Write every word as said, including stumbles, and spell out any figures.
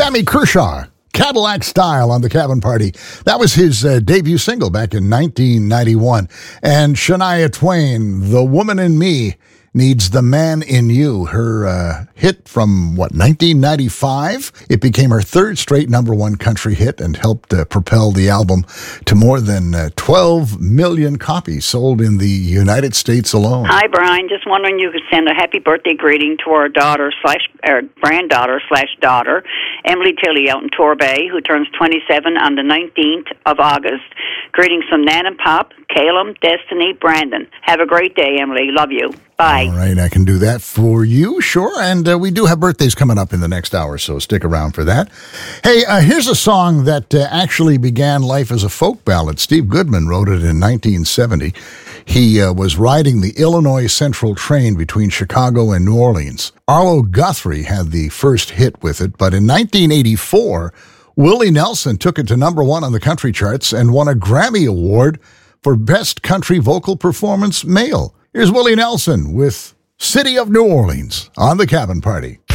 Sammy Kershaw, Cadillac Style on the Cabin Party. That was his uh, debut single back in nineteen ninety-one. And Shania Twain, The Woman in Me Needs the Man in You, her uh, hit from, what, nineteen ninety-five? It became her third straight number one country hit and helped uh, propel the album to more than uh, twelve million copies sold in the United States alone. Hi, Brian. Just wondering you could send a happy birthday greeting to our daughter slash our granddaughter slash daughter, Emily Tilley out in Torbay, who turns twenty-seven on the nineteenth of August. Greetings from Nan and Pop, Caleb, Destiny, Brandon. Have a great day, Emily. Love you. Bye. All right, I can do that for you, sure. And uh, we do have birthdays coming up in the next hour, so stick around for that. Hey, uh, here's a song that uh, actually began life as a folk ballad. Steve Goodman wrote it in nineteen seventy. He uh, was riding the Illinois Central train between Chicago and New Orleans. Arlo Guthrie had the first hit with it, but in nineteen eighty-four, Willie Nelson took it to number one on the country charts and won a Grammy Award for Best Country Vocal Performance Male. Here's Willie Nelson with City of New Orleans on the Cabin Party.